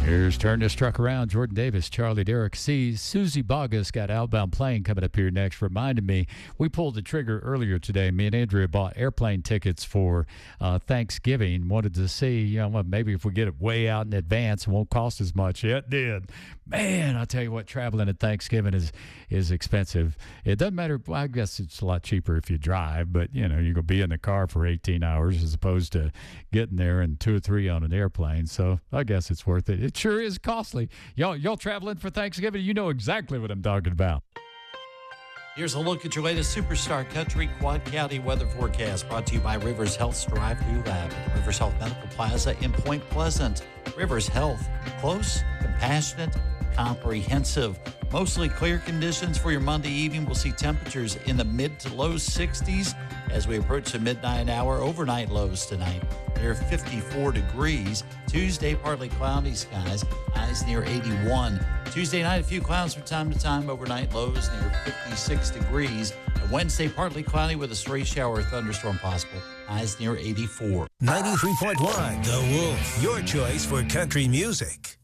Here's Turn This Truck Around. Jordan Davis, Charlie Derrick sees Susie Bogus got Outbound Plane coming up here next. Reminded me, we pulled the trigger earlier today. Me and Andrea bought airplane tickets for Thanksgiving. Wanted to see, maybe if we get it way out in advance, it won't cost as much. It did. Man, I'll tell you what, traveling at Thanksgiving is expensive. It doesn't matter. Well, I guess it's a lot cheaper if you drive, but, you're going to be in the car for 18 hours as opposed to getting there in 2 or 3 on an airplane. So I guess it's worth it. It sure is costly. Y'all traveling for Thanksgiving, you know exactly what I'm talking about. Here's a look at your latest Superstar Country Quad County weather forecast, brought to you by Rivers Health's Drive-Thru Lab at Rivers Health Medical Plaza in Point Pleasant. Rivers Health, close, compassionate, comprehensive. Mostly clear conditions for your Monday evening. We'll see temperatures in the mid to low 60s as we approach the midnight hour. Overnight lows tonight near 54 degrees. Tuesday, partly cloudy skies, highs near 81. Tuesday night, a few clouds from time to time. Overnight lows near 56 degrees. And Wednesday, partly cloudy with a stray shower or thunderstorm possible. Highs near 84. 93.1 The Wolf, your choice for country music.